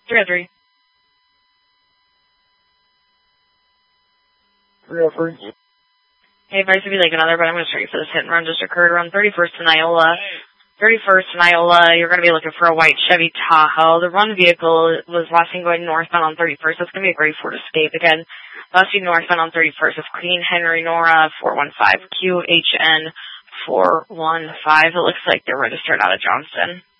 303. 303. Hey, advice if you like another, but I'm going to show you for this hit and run just occurred around 31st and Iola. 31st and Iola, you're going to be looking for a white Chevy Tahoe. The run vehicle was last seen going northbound on 31st. That's going to be a great Ford Escape. Again, last seen northbound on 31st is Queen Henry Nora 415 QHN 415. It looks like they're registered out of Johnston.